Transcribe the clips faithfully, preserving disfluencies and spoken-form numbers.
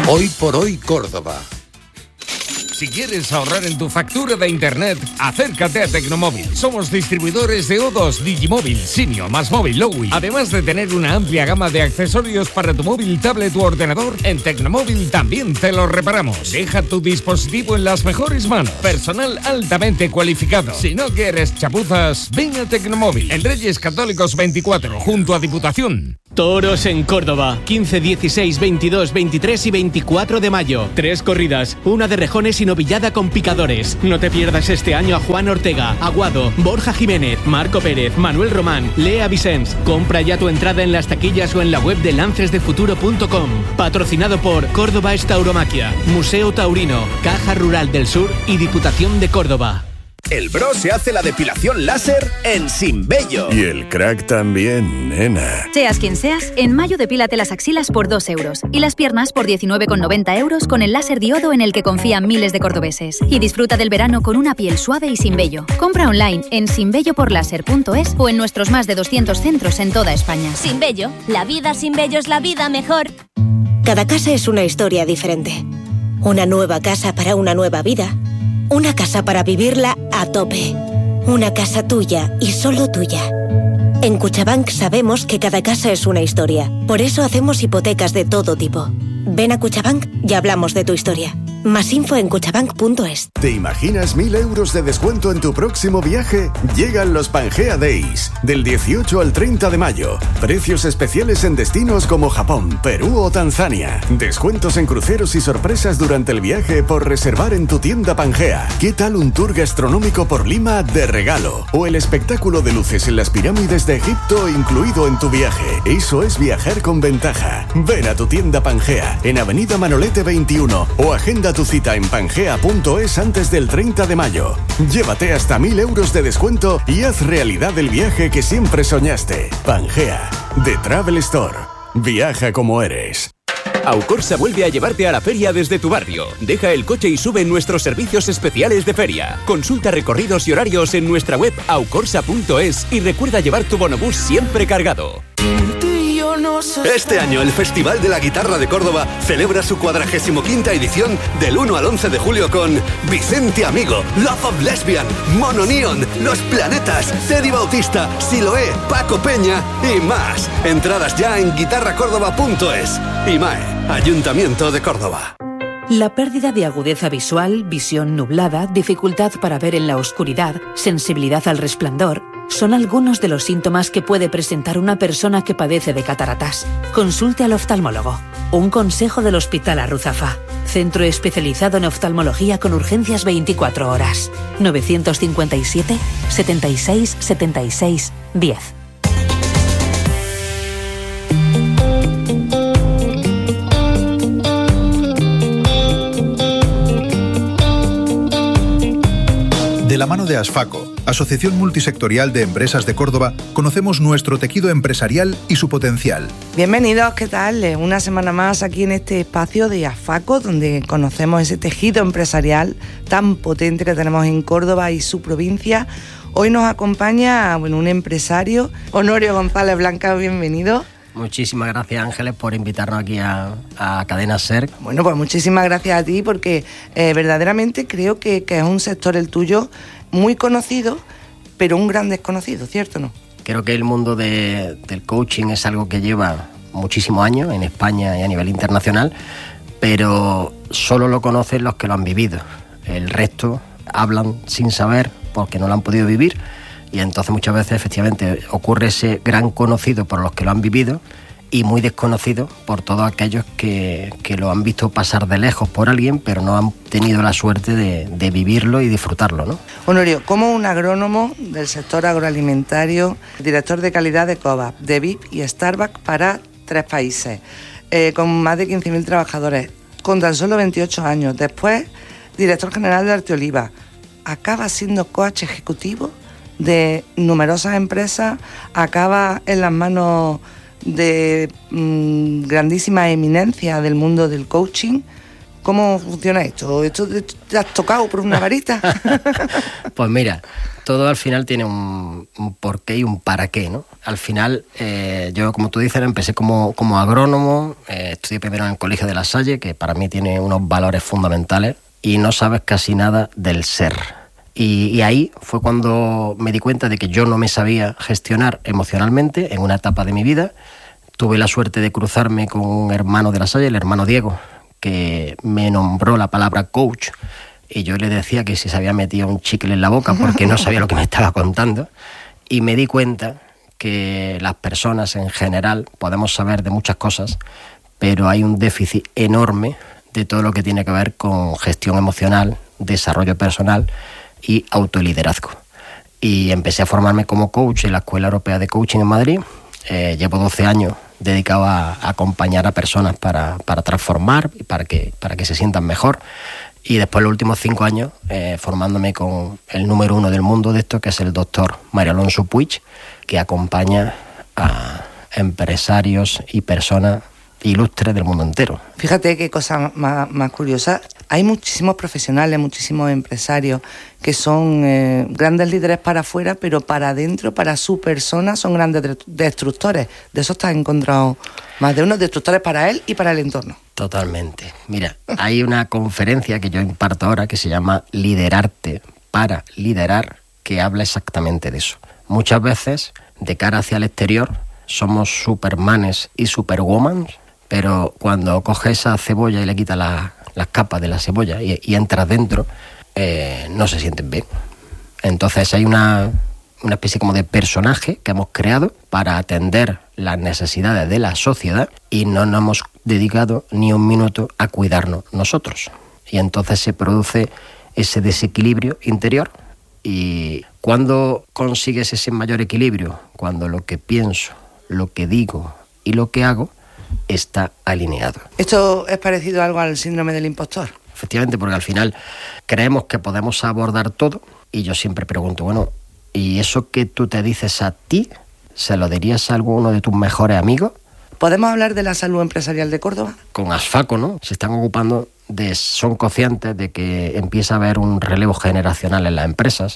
Hoy por hoy Córdoba. Si quieres ahorrar en tu factura de internet, acércate a Tecnomóvil. Somos distribuidores de O dos, Digimóvil, Simio, Másmóvil, Lowi. Además de tener una amplia gama de accesorios para tu móvil, tablet u ordenador, en Tecnomóvil también te lo reparamos. Deja tu dispositivo en las mejores manos. Personal altamente cualificado. Si no quieres chapuzas, ven a Tecnomóvil. En Reyes Católicos veinticuatro, junto a Diputación. Toros en Córdoba, quince, dieciséis, veintidós, veintitrés y veinticuatro de mayo. Tres corridas, una de rejones y novillada con picadores. No te pierdas este año a Juan Ortega, Aguado, Borja Jiménez, Marco Pérez, Manuel Román, Lea Vicens. Compra ya tu entrada en las taquillas o en la web de lances de futuro punto com. Patrocinado por Córdoba es Tauromaquia, Museo Taurino, Caja Rural del Sur y Diputación de Córdoba. El bro se hace la depilación láser en Sinbello. Y el crack también, nena. Seas quien seas, en mayo depílate las axilas por dos euros y las piernas por diecinueve con noventa euros con el láser diodo en el que confían miles de cordobeses. Y disfruta del verano con una piel suave y sin vello. Compra online en sinbello por láser punto es o en nuestros más de doscientos centros en toda España. Sinbello, la vida sin vello es la vida mejor. Cada casa es una historia diferente. Una nueva casa para una nueva vida. Una casa para vivirla a tope. Una casa tuya y solo tuya. En Cuchabank sabemos que cada casa es una historia. Por eso hacemos hipotecas de todo tipo. Ven a Cuchabank y hablamos de tu historia. Más info en cuchabank punto es. ¿Te imaginas mil euros de descuento en tu próximo viaje? Llegan los Pangea Days, del dieciocho al treinta de mayo. Precios especiales en destinos como Japón, Perú o Tanzania. Descuentos en cruceros y sorpresas durante el viaje por reservar en tu tienda Pangea. ¿Qué tal un tour gastronómico por Lima de regalo? O el espectáculo de luces en las pirámides de Egipto incluido en tu viaje. Eso es viajar con ventaja. Ven a tu tienda Pangea, en Avenida Manolete veintiuno, o agenda tu cita en pangea punto es antes del treinta de mayo. Llévate hasta mil euros de descuento y haz realidad el viaje que siempre soñaste. Pangea, The Travel Store. Viaja como eres. Aucorsa vuelve a llevarte a la feria desde tu barrio. Deja el coche y sube en nuestros servicios especiales de feria. Consulta recorridos y horarios en nuestra web aucorsa punto es y recuerda llevar tu bonobús siempre cargado. Este año el Festival de la Guitarra de Córdoba celebra su cuadragésimo quinta edición del uno al once de julio con Vicente Amigo, Love of Lesbian, Mono Neon, Los Planetas, Teddy Bautista, Siloé, Paco Peña y más. Entradas ya en guitarra córdoba punto es. IMAE, Ayuntamiento de Córdoba. La pérdida de agudeza visual, visión nublada, dificultad para ver en la oscuridad, sensibilidad al resplandor, son algunos de los síntomas que puede presentar una persona que padece de cataratas. Consulte al oftalmólogo. Un consejo del Hospital Arruzafa. Centro especializado en oftalmología con urgencias veinticuatro horas. novecientos cincuenta y siete, setenta y seis, setenta y seis, diez. De la mano de Asfaco, Asociación Multisectorial de Empresas de Córdoba, conocemos nuestro tejido empresarial y su potencial. Bienvenidos, ¿qué tal? Una semana más aquí en este espacio de Asfaco, donde conocemos ese tejido empresarial tan potente que tenemos en Córdoba y su provincia. Hoy nos acompaña, bueno, un empresario, Honorio González Blanca, bienvenido. Muchísimas gracias, Ángeles, por invitarnos aquí a, a Cadena SER. Bueno, pues muchísimas gracias a ti, porque eh, verdaderamente creo que, que es un sector, el tuyo, muy conocido, pero un gran desconocido, ¿cierto o no? Creo que el mundo de, del coaching es algo que lleva muchísimos años en España y a nivel internacional, pero solo lo conocen los que lo han vivido. El resto hablan sin saber porque no lo han podido vivir. Y entonces muchas veces efectivamente ocurre ese gran conocido por los que lo han vivido y muy desconocido por todos aquellos que, que lo han visto pasar de lejos por alguien, pero no han tenido la suerte de, de vivirlo y disfrutarlo, ¿no? Honorio, como un agrónomo del sector agroalimentario, director de calidad de Cova, de V I P y Starbucks para tres países, eh, con más de quince mil trabajadores, con tan solo veintiocho años, después director general de Arteoliva, acaba siendo coach ejecutivo de numerosas empresas, acaba en las manos de mmm, grandísima eminencia del mundo del coaching. ¿Cómo funciona esto? ¿Esto te has tocado por una varita? Pues mira, todo al final tiene un, un porqué y un para qué, ¿no? Al final, eh, yo, como tú dices, empecé como, como agrónomo, eh, estudié primero en el Colegio de La Salle, que para mí tiene unos valores fundamentales, y no sabes casi nada del ser. Y, y ahí fue cuando me di cuenta de que yo no me sabía gestionar emocionalmente en una etapa de mi vida. Tuve la suerte de cruzarme con un hermano de La Salle, el hermano Diego, que me nombró la palabra coach, y yo le decía que si se había metido un chicle en la boca porque no sabía lo que me estaba contando, y me di cuenta que las personas en general podemos saber de muchas cosas, pero hay un déficit enorme de todo lo que tiene que ver con gestión emocional, desarrollo personal y autoliderazgo. Y empecé a formarme como coach en la Escuela Europea de Coaching en Madrid. Eh, llevo doce años dedicado a, a acompañar a personas para, para transformar y para que, para que se sientan mejor. Y después los últimos cinco años eh, formándome con el número uno del mundo de esto, que es el doctor Mario Alonso Puig, que acompaña a empresarios y personas ilustres del mundo entero. Fíjate qué cosa más, más curiosa. Hay muchísimos profesionales, muchísimos empresarios que son eh, grandes líderes para afuera, pero para adentro, para su persona, son grandes destructores. De eso te has encontrado más de unos destructores para él y para el entorno. Totalmente. Mira, hay una conferencia que yo imparto ahora que se llama Liderarte para liderar, que habla exactamente de eso. Muchas veces, de cara hacia el exterior, somos supermanes y superwoman, pero cuando coges esa cebolla y le quitas la, las capas de la cebolla y, y entras dentro, eh, no se sienten bien. Entonces hay una, una especie como de personaje que hemos creado para atender las necesidades de la sociedad y no nos hemos dedicado ni un minuto a cuidarnos nosotros. Y entonces se produce ese desequilibrio interior. ¿Y cuándo consigues ese mayor equilibrio? Cuando lo que pienso, lo que digo y lo que hago está alineado. ¿Esto es parecido a algo al síndrome del impostor? Efectivamente, porque al final creemos que podemos abordar todo y yo siempre pregunto, bueno, ¿y eso que tú te dices a ti, se lo dirías a alguno de tus mejores amigos? ¿Podemos hablar de la salud empresarial de Córdoba? Con ASFACO, ¿no? Se están ocupando de, son conscientes de que empieza a haber un relevo generacional en las empresas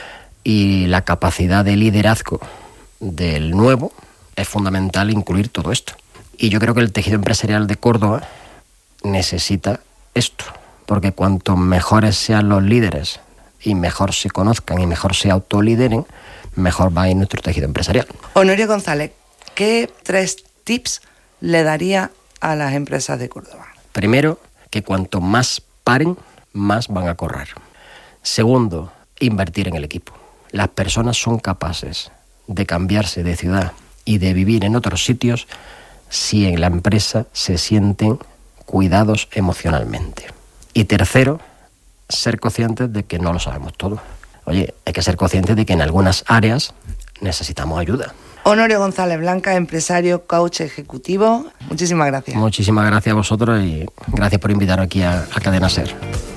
y la capacidad de liderazgo del nuevo es fundamental incluir todo esto. Y yo creo que el tejido empresarial de Córdoba necesita esto, porque cuanto mejores sean los líderes y mejor se conozcan y mejor se autolideren, mejor va a ir nuestro tejido empresarial. Honorio González, ¿qué tres tips le daría a las empresas de Córdoba? Primero, que cuanto más paren, más van a correr. Segundo, invertir en el equipo. Las personas son capaces de cambiarse de ciudad y de vivir en otros sitios si en la empresa se sienten cuidados emocionalmente. Y tercero, ser conscientes de que no lo sabemos todo. Oye, hay que ser conscientes de que en algunas áreas necesitamos ayuda. Honorio González Blanca, empresario, coach ejecutivo. Muchísimas gracias. Muchísimas gracias a vosotros y gracias por invitarme aquí a, a Cadena Ser.